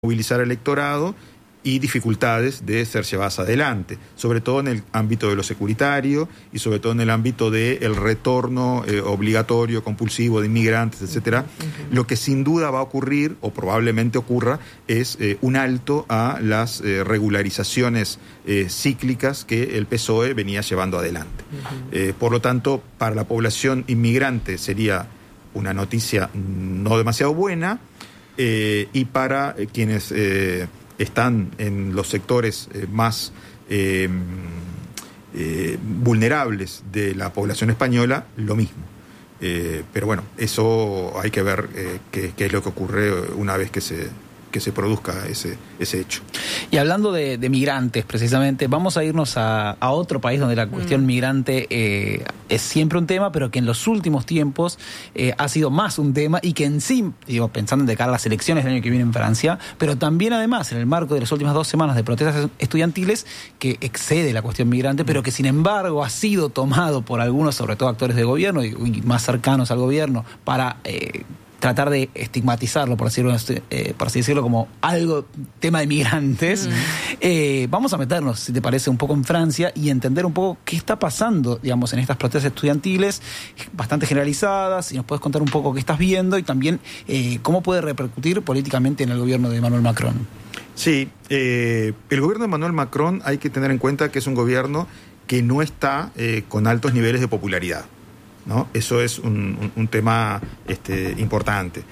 movilizar al electorado y dificultades de ser llevadas adelante, sobre todo en el ámbito de lo securitario y sobre todo en el ámbito del retorno obligatorio, compulsivo de inmigrantes, etcétera. Lo que sin duda va a ocurrir, o probablemente ocurra, es un alto a las regularizaciones cíclicas que el PSOE venía llevando adelante. Por lo tanto, para la población inmigrante sería una noticia no demasiado buena, y para quienes están en los sectores más vulnerables de la población española, lo mismo. Pero bueno, eso hay que ver qué es lo que ocurre una vez que se produzca ese hecho. Y hablando de migrantes, precisamente, vamos a irnos a otro país donde la cuestión migrante es siempre un tema, pero que en los últimos tiempos ha sido más un tema y que en sí, pensando en de cara a las elecciones del año que viene en Francia, pero también además en el marco de las últimas 2 semanas de protestas estudiantiles, que excede la cuestión migrante, pero que sin embargo ha sido tomado por algunos, sobre todo actores de gobierno y más cercanos al gobierno, para tratar de estigmatizarlo, por así decirlo, como algo, tema de migrantes. Vamos a meternos, si te parece, un poco en Francia y entender un poco qué está pasando, digamos, en estas protestas estudiantiles, bastante generalizadas, si nos puedes contar un poco qué estás viendo y también cómo puede repercutir políticamente en el gobierno de Emmanuel Macron. Sí, el gobierno de Emmanuel Macron hay que tener en cuenta que es un gobierno que no está con altos niveles de popularidad, ¿no? Eso es un tema importante.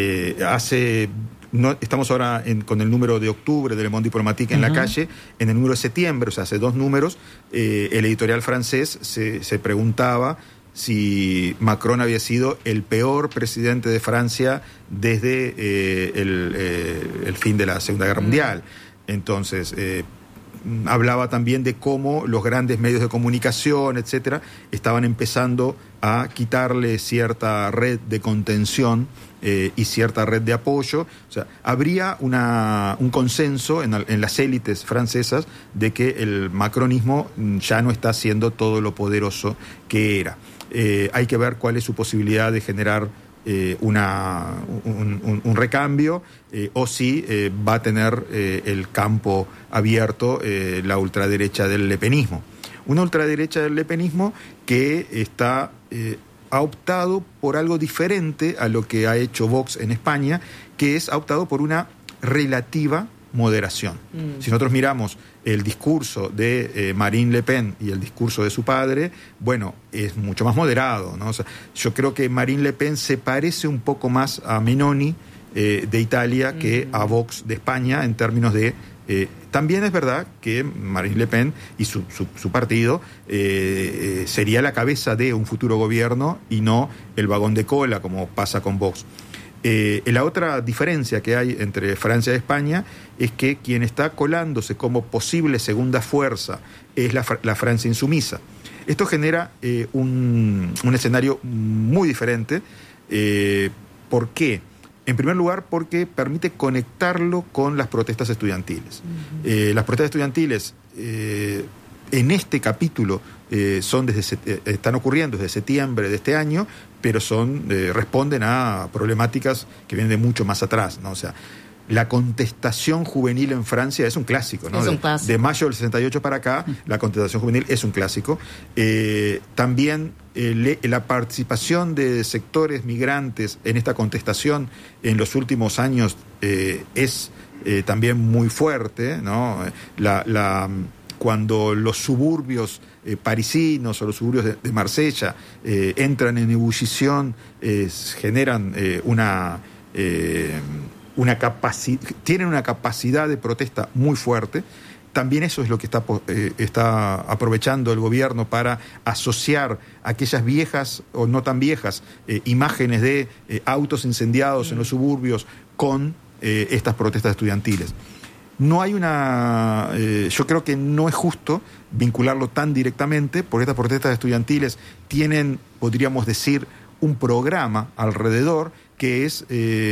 Estamos ahora con el número de octubre de Le Monde Diplomatique en la calle. En el número de septiembre, o sea, hace 2 números, el editorial francés se preguntaba si Macron había sido el peor presidente de Francia desde el fin de la Segunda Guerra Mundial. Entonces, hablaba también de cómo los grandes medios de comunicación, etcétera, estaban empezando a quitarle cierta red de contención y cierta red de apoyo. O sea, habría un consenso en las élites francesas de que el macronismo ya no está siendo todo lo poderoso que era. Hay que ver cuál es su posibilidad de generar un recambio, o si va a tener el campo abierto la ultraderecha del lepenismo. Una ultraderecha del lepenismo que ha optado por algo diferente a lo que ha hecho Vox en España, que ha optado por una relativa moderación. Si nosotros miramos el discurso de Marine Le Pen y el discurso de su padre, bueno, es mucho más moderado, ¿no? O sea, yo creo que Marine Le Pen se parece un poco más a Meloni de Italia que a Vox de España en términos de... también es verdad que Marine Le Pen y su partido sería la cabeza de un futuro gobierno y no el vagón de cola como pasa con Vox. La otra diferencia que hay entre Francia y España es que quien está colándose como posible segunda fuerza es la Francia insumisa. Esto genera un escenario muy diferente. ¿Por qué? En primer lugar, porque permite conectarlo con las protestas estudiantiles. Las protestas estudiantiles en este capítulo están ocurriendo desde septiembre de este año, pero responden a problemáticas que vienen de mucho más atrás, ¿no? O sea, la contestación juvenil en Francia es un clásico, ¿no? De mayo del 68 para acá, la contestación juvenil es un clásico. También la participación de sectores migrantes en esta contestación en los últimos años es también muy fuerte, ¿no? Cuando los suburbios parisinos o los suburbios de Marsella entran en ebullición, generan tienen una capacidad de protesta muy fuerte. También eso es lo que está aprovechando el gobierno para asociar aquellas viejas o no tan viejas imágenes de autos incendiados en los suburbios con estas protestas estudiantiles. No hay yo creo que no es justo vincularlo tan directamente, porque estas protestas estudiantiles tienen, podríamos decir, un programa alrededor que es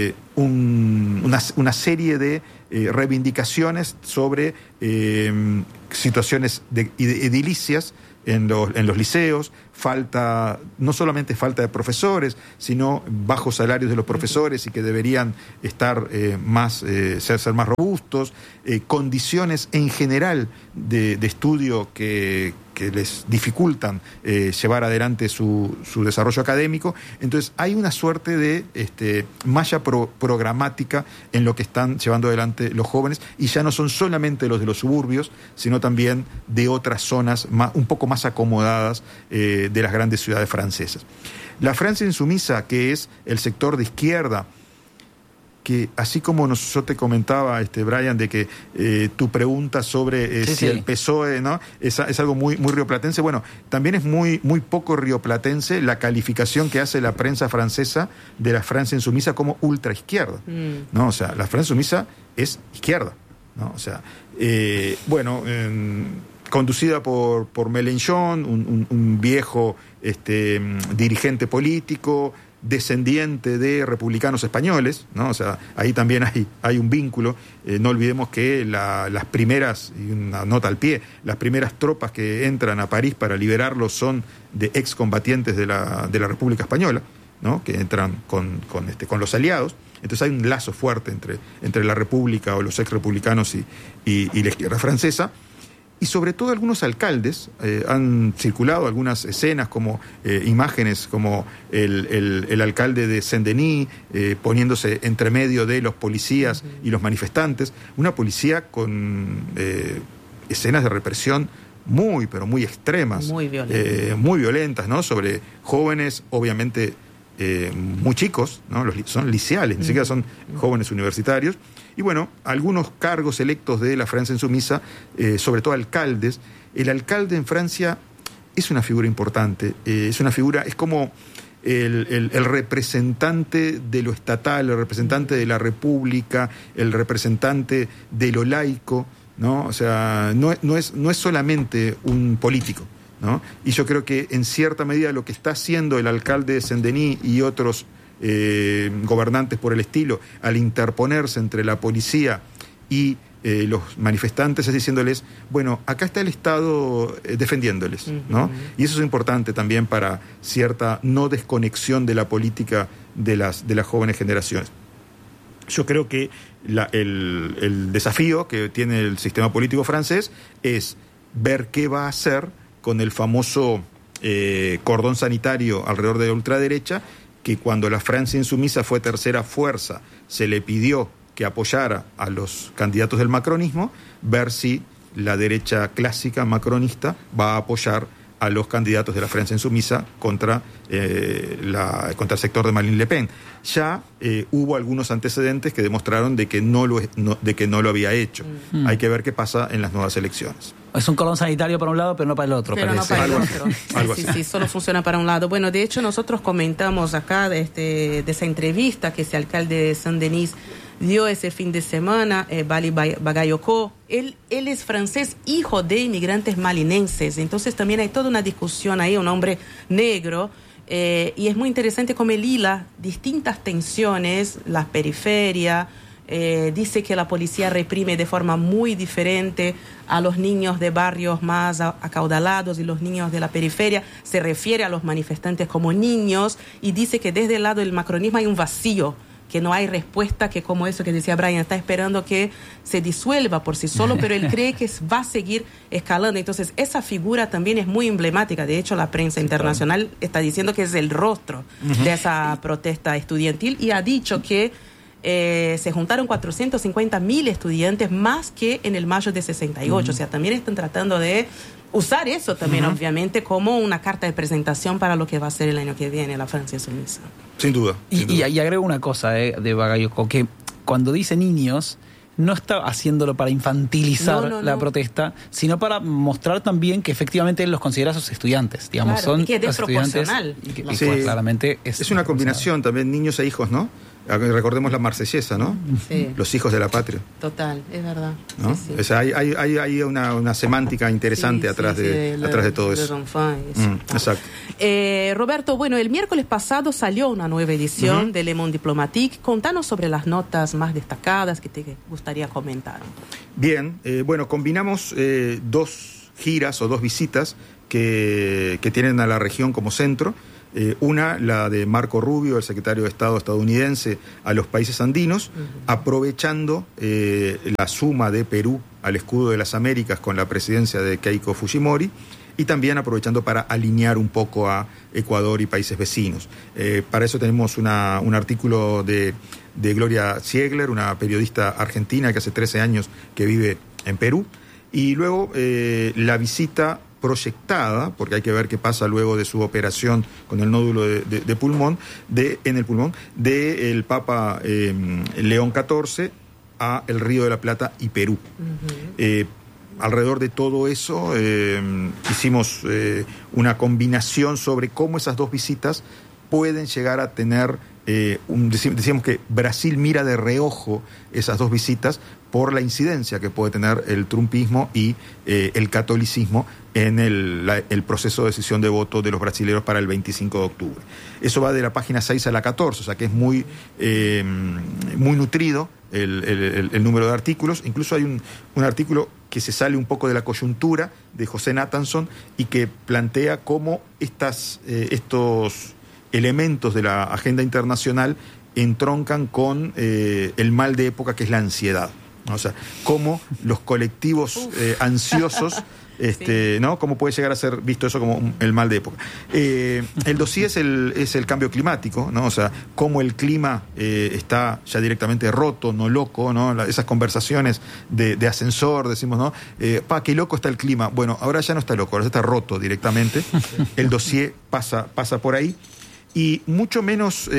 una serie de reivindicaciones sobre situaciones edilicias en los liceos, no solamente falta de profesores, sino bajos salarios de los profesores y que deberían estar ser más robustos, condiciones en general de estudio que les dificultan llevar adelante su desarrollo académico. Entonces hay una suerte de malla programática en lo que están llevando adelante los jóvenes, y ya no son solamente los de los suburbios, sino también de otras zonas un poco más acomodadas de las grandes ciudades francesas. La Francia insumisa, que es el sector de izquierda, que así como yo te comentaba, Brian, de que tu pregunta sobre si el PSOE, ¿no? es algo muy, muy rioplatense. Bueno, también es muy, muy poco rioplatense la calificación que hace la prensa francesa de la Francia insumisa como ultraizquierda, ¿no? O sea, la Francia insumisa es izquierda, ¿no? O sea, conducida por Mélenchon, un viejo dirigente político, descendiente de republicanos españoles, ¿no? O sea, ahí también hay un vínculo. No olvidemos que las primeras, y una nota al pie, las primeras tropas que entran a París para liberarlos son de excombatientes de la República Española, ¿no? Que entran con los aliados. Entonces hay un lazo fuerte entre la República o los exrepublicanos y la izquierda francesa. Y sobre todo algunos alcaldes han circulado algunas escenas, como imágenes como el alcalde de Saint-Denis poniéndose entre medio de los policías y los manifestantes, una policía con escenas de represión muy, pero muy extremas, muy violentas, ¿no? Sobre jóvenes, obviamente muy chicos, ¿no? Son liceales, ni siquiera son jóvenes universitarios. Y bueno, algunos cargos electos de la Francia insumisa, sobre todo alcaldes. El alcalde en Francia es una figura importante, es como el representante de lo estatal, el representante de la república, el representante de lo laico, ¿no? O sea, no es solamente un político, ¿no? Y yo creo que en cierta medida lo que está haciendo el alcalde de Saint-Denis y otros gobernantes por el estilo, al interponerse entre la policía y los manifestantes, es diciéndoles, bueno, acá está el Estado defendiéndoles, ¿no? Y eso es importante también para cierta no desconexión de la política de las jóvenes generaciones. Yo creo que el desafío que tiene el sistema político francés es ver qué va a hacer con el famoso cordón sanitario alrededor de la ultraderecha, que cuando la Francia insumisa fue tercera fuerza, se le pidió que apoyara a los candidatos del macronismo, ver si la derecha clásica macronista va a apoyar a los candidatos de la Francia insumisa contra el sector de Marine Le Pen. Ya hubo algunos antecedentes que demostraron de que no lo había hecho. Hay que ver qué pasa en las nuevas elecciones. Es un cordón sanitario para un lado, pero no para el otro. Pero parece. No para el otro. Sí, solo funciona para un lado. Bueno, de hecho, nosotros comentamos acá de esa entrevista que ese alcalde de Saint-Denis dio ese fin de semana, Bali Bagayoko. Él es francés, hijo de inmigrantes malinenses. Entonces también hay toda una discusión ahí, un hombre negro. Y es muy interesante como él hila distintas tensiones, la periferia. Dice que la policía reprime de forma muy diferente a los niños de barrios más acaudalados y los niños de la periferia. Se refiere a los manifestantes como niños y dice que desde el lado del macronismo hay un vacío, que no hay respuesta, que como eso que decía Brian, está esperando que se disuelva por sí solo, pero él cree que va a seguir escalando. Entonces, esa figura también es muy emblemática. De hecho, la prensa internacional está diciendo que es el rostro de esa protesta estudiantil y ha dicho que se juntaron 450.000 estudiantes más que en el mayo de 68. O sea, también están tratando de usar eso también, obviamente, como una carta de presentación para lo que va a ser el año que viene la Francia insumisa. Sin duda. Y agrego una cosa de Bagayoko, que cuando dice niños, no está haciéndolo para infantilizar la protesta, sino para mostrar también que efectivamente él los considera sus estudiantes, digamos, claro, son y que es desproporcional. Y claramente es una combinación también, niños e hijos, ¿no? Recordemos la marsellesa, ¿no? Sí. Los hijos de la patria. Total, es verdad. ¿No? Sí, sí. O sea, hay una semántica interesante atrás de todo eso. Exacto. Roberto, bueno, el miércoles pasado salió una nueva edición de Le Monde Diplomatique. Contanos sobre las notas más destacadas que te gustaría comentar. Bien, bueno, combinamos dos giras o dos visitas que tienen a la región como centro. Una, la de Marco Rubio, el secretario de Estado estadounidense, a los países andinos, aprovechando la suma de Perú al escudo de las Américas con la presidencia de Keiko Fujimori, y también aprovechando para alinear un poco a Ecuador y países vecinos. Para eso tenemos un artículo de Gloria Ziegler, una periodista argentina que hace 13 años que vive en Perú, y luego la visita proyectada, porque hay que ver qué pasa luego de su operación con el nódulo de pulmón, en el pulmón, del Papa León XIV a el Río de la Plata y Perú. Alrededor de todo eso hicimos una combinación sobre cómo esas dos visitas pueden llegar a tener, decíamos que Brasil mira de reojo esas dos visitas por la incidencia que puede tener el trumpismo y el catolicismo en el proceso de decisión de voto de los brasileños para el 25 de octubre. Eso va de la página 6 a la 14, o sea que es muy nutrido el número de artículos. Incluso hay un artículo que se sale un poco de la coyuntura de José Nathanson y que plantea cómo estos elementos de la agenda internacional entroncan con el mal de época que es la ansiedad. O sea, cómo los colectivos ansiosos, sí, ¿no? Cómo puede llegar a ser visto eso como el mal de época. El dossier es el cambio climático, ¿no? O sea, cómo el clima está ya directamente roto, no loco, ¿no? Esas conversaciones de ascensor, decimos, ¿no? Qué loco está el clima. Bueno, ahora ya no está loco, ahora está roto directamente. El dossier pasa por ahí. Y mucho menos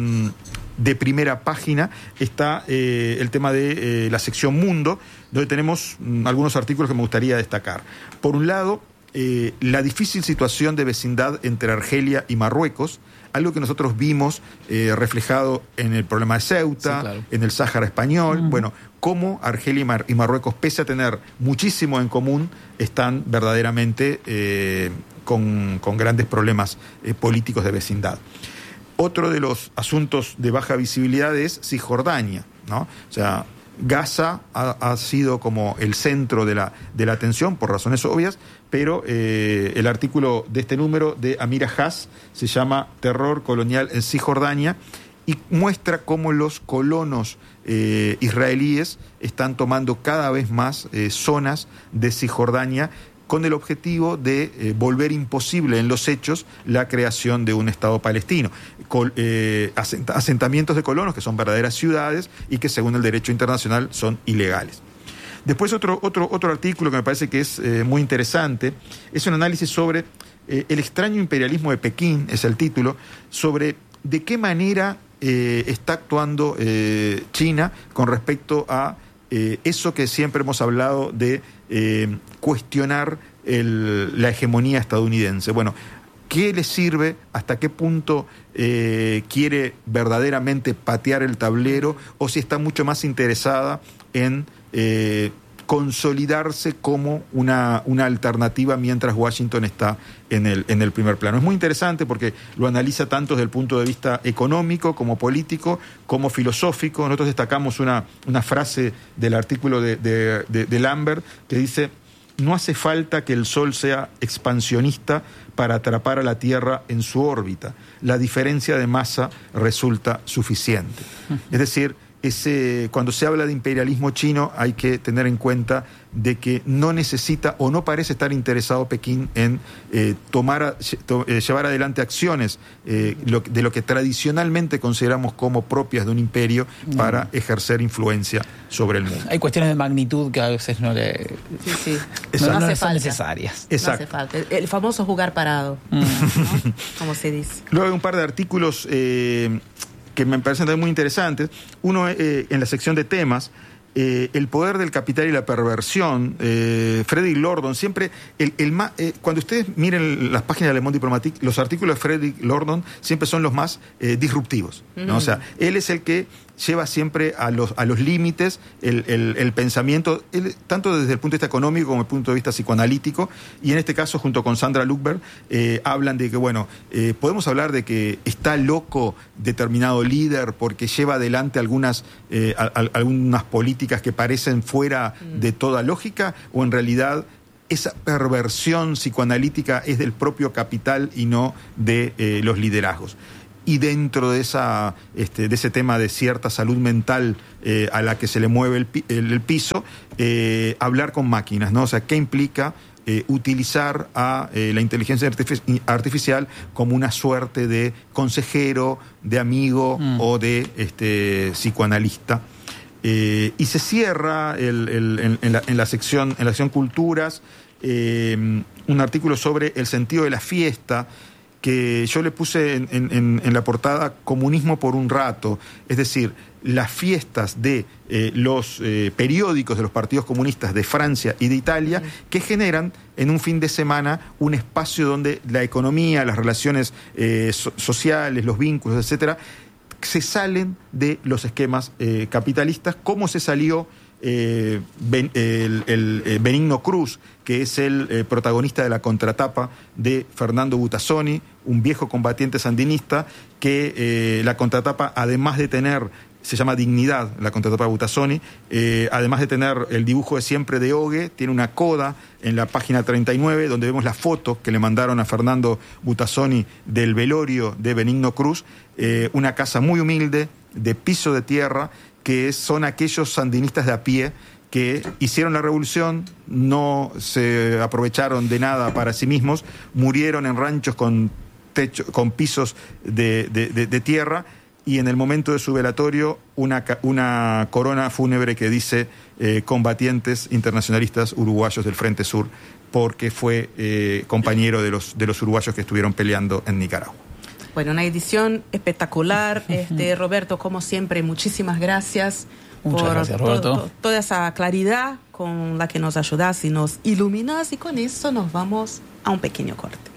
de primera página está el tema de la sección Mundo, donde tenemos algunos artículos que me gustaría destacar. Por un lado, la difícil situación de vecindad entre Argelia y Marruecos, algo que nosotros vimos reflejado en el problema de Ceuta, sí, claro, en el Sáhara español. Bueno, cómo Argelia y Marruecos, pese a tener muchísimo en común, están verdaderamente con grandes problemas políticos de vecindad. Otro de los asuntos de baja visibilidad es Cisjordania, ¿no? O sea, Gaza ha sido como el centro de la atención por razones obvias, pero el artículo de este número de Amira Haas se llama Terror colonial en Cisjordania y muestra cómo los colonos israelíes están tomando cada vez más zonas de Cisjordania con el objetivo de volver imposible en los hechos la creación de un Estado palestino. Asentamientos de colonos que son verdaderas ciudades y que según el derecho internacional son ilegales. Después otro artículo que me parece que es muy interesante es un análisis sobre el extraño imperialismo de Pekín, es el título, sobre de qué manera está actuando China con respecto a eso que siempre hemos hablado de cuestionar la hegemonía estadounidense. Bueno, ¿qué le sirve? ¿Hasta qué punto quiere verdaderamente patear el tablero? ¿O si está mucho más interesada en consolidarse como una alternativa mientras Washington está en el primer plano? Es muy interesante porque lo analiza tanto desde el punto de vista económico como político, como filosófico. Nosotros destacamos una frase del artículo de Lambert que dice: no hace falta que el Sol sea expansionista para atrapar a la Tierra en su órbita. La diferencia de masa resulta suficiente. Es decir, cuando se habla de imperialismo chino hay que tener en cuenta de que no necesita o no parece estar interesado Pekín en llevar adelante acciones de lo que tradicionalmente consideramos como propias de un imperio para ejercer influencia sobre el mundo. Hay cuestiones de magnitud que a veces no le... Sí. No son necesarias. Exacto. No hace falta. El famoso jugar parado, ¿no? Como se dice. Luego hay un par de artículos que me parecen también muy interesantes. Uno en la sección de temas, el poder del capital y la perversión. Frederick Lordon, siempre, cuando ustedes miren las páginas de Le Monde Diplomatique, los artículos de Frederick Lordon siempre son los más disruptivos, ¿no? O sea, él es el que lleva siempre a los límites el pensamiento, tanto desde el punto de vista económico como desde el punto de vista psicoanalítico, y en este caso, junto con Sandra Luckberg, hablan de que, bueno, podemos hablar de que está loco determinado líder porque lleva adelante algunas políticas que parecen fuera de toda lógica, o en realidad esa perversión psicoanalítica es del propio capital y no de los liderazgos. Y dentro de ese tema de cierta salud mental a la que se le mueve el piso, hablar con máquinas, ¿no? O sea, ¿qué implica utilizar a la inteligencia artificial como una suerte de consejero, de amigo o de psicoanalista? Y se cierra en la sección culturas un artículo sobre el sentido de la fiesta, que yo le puse en la portada comunismo por un rato, es decir, las fiestas de los periódicos de los partidos comunistas de Francia y de Italia, que generan en un fin de semana un espacio donde la economía, las relaciones sociales, los vínculos, etcétera, se salen de los esquemas capitalistas, como se salió Benigno Cruz, que es el protagonista de la contratapa de Fernando Butazzoni, un viejo combatiente sandinista, que la contratapa, además de tener, se llama Dignidad, la contratapa de Butazzoni, además de tener el dibujo de siempre de Ogue, tiene una coda en la página 39, donde vemos la foto que le mandaron a Fernando Butazzoni del velorio de Benigno Cruz, una casa muy humilde, de piso de tierra, que son aquellos sandinistas de a pie que hicieron la revolución, no se aprovecharon de nada para sí mismos, murieron en ranchos con pisos de tierra, y en el momento de su velatorio una corona fúnebre que dice combatientes internacionalistas uruguayos del Frente Sur, porque fue compañero de los uruguayos que estuvieron peleando en Nicaragua. Bueno, una edición espectacular. Roberto, como siempre, muchísimas gracias. Muchas gracias, Roberto. Toda esa claridad con la que nos ayudas y nos iluminas, y con eso nos vamos a un pequeño corte.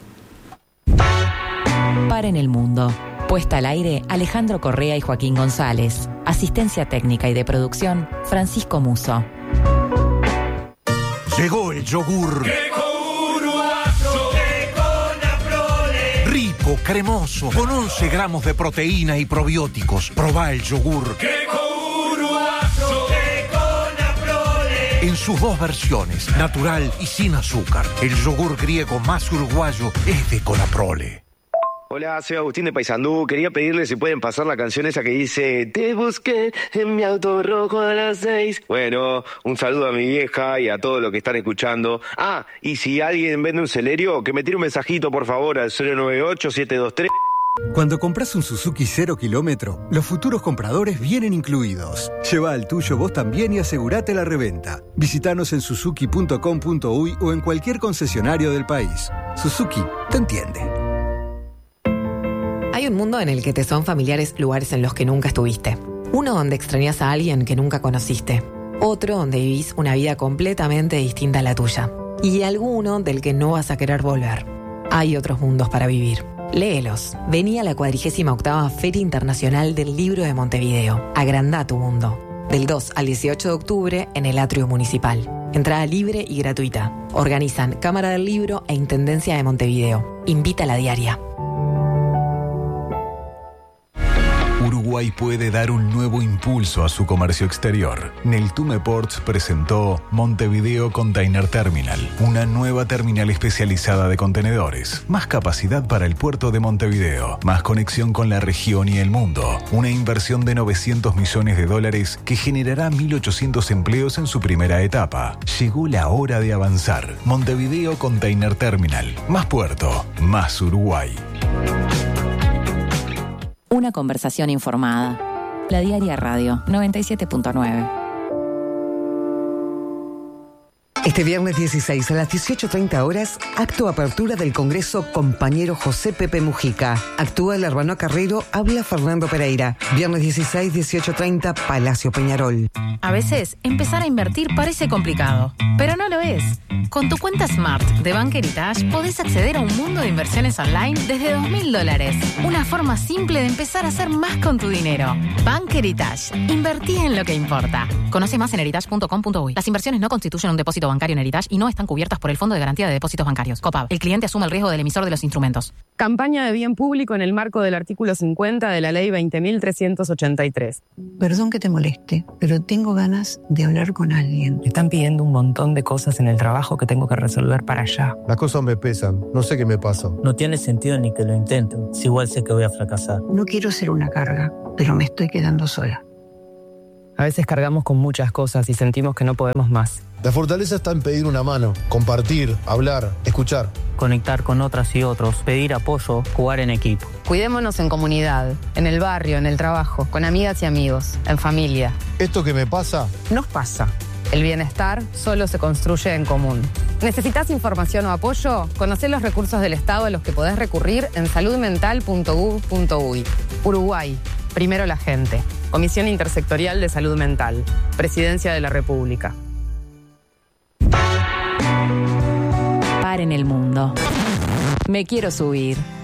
Paren el mundo. Puesta al aire, Alejandro Correa y Joaquín González. Asistencia técnica y de producción, Francisco Muso. Llegó el yogur. Rico, cremoso, con 11 gramos de proteína y probióticos. Probá el yogur. En sus dos versiones, natural y sin azúcar. El yogur griego más uruguayo es de Conaprole. Hola, soy Agustín de Paysandú. Quería pedirle si pueden pasar la canción esa que dice te busqué en mi auto rojo a las 6. Bueno, un saludo a mi vieja y a todos los que están escuchando. Ah, y si alguien vende un Celerio, que me tire un mensajito por favor al 098-723. Cuando compras un Suzuki 0 kilómetro, los futuros compradores vienen incluidos. Lleva al tuyo vos también y asegurate la reventa. Visítanos en suzuki.com.uy o en cualquier concesionario del país. Suzuki te entiende. Hay un mundo en el que te son familiares lugares en los que nunca estuviste. Uno donde extrañas a alguien que nunca conociste. Otro donde vivís una vida completamente distinta a la tuya. Y alguno del que no vas a querer volver. Hay otros mundos para vivir. Léelos. Vení a la 48ª Feria Internacional del Libro de Montevideo. Agrandá tu mundo. Del 2 al 18 de octubre en el Atrio Municipal. Entrada libre y gratuita. Organizan Cámara del Libro e Intendencia de Montevideo. Invita a la diaria. Uruguay puede dar un nuevo impulso a su comercio exterior. Neltume Ports presentó Montevideo Container Terminal, una nueva terminal especializada de contenedores, más capacidad para el puerto de Montevideo, más conexión con la región y el mundo, una inversión de $900 millones que generará 1.800 empleos en su primera etapa. Llegó la hora de avanzar. Montevideo Container Terminal, más puerto, más Uruguay. Una conversación informada. La Diaria Radio 97.9. Este viernes 16 a las 18:30 horas, acto apertura del Congreso Compañero José Pepe Mujica. Actúa el Hermano Carrero, habla Fernando Pereira. Viernes 16, 18:30, Palacio Peñarol. A veces, empezar a invertir parece complicado, pero no lo es. Con tu cuenta Smart de Bank Heritage podés acceder a un mundo de inversiones online desde $2.000. Una forma simple de empezar a hacer más con tu dinero. Bank Heritage. Invertí en lo que importa. Conoce más en heritage.com.uy. Las inversiones no constituyen un depósito bancario en Heritage y no están cubiertas por el Fondo de Garantía de Depósitos Bancarios, COPAB. El cliente asume el riesgo del emisor de los instrumentos. Campaña de bien público en el marco del artículo 50 de la Ley 20.383. Perdón que te moleste, pero tengo tengo ganas de hablar con alguien. Me están pidiendo un montón de cosas en el trabajo que tengo que resolver para allá. Las cosas me pesan, no sé qué me pasa. No tiene sentido ni que lo intenten, si igual sé que voy a fracasar. No quiero ser una carga, pero me estoy quedando sola. A veces cargamos con muchas cosas y sentimos que no podemos más. La fortaleza está en pedir una mano, compartir, hablar, escuchar. Conectar con otras y otros, pedir apoyo, jugar en equipo. Cuidémonos en comunidad, en el barrio, en el trabajo, con amigas y amigos, en familia. Esto que me pasa, nos pasa. El bienestar solo se construye en común. ¿Necesitas información o apoyo? Conocé los recursos del Estado a los que podés recurrir en saludmental.gov.uy. Uruguay, primero la gente. Comisión Intersectorial de Salud Mental. Presidencia de la República. Par en el mundo. Me quiero subir.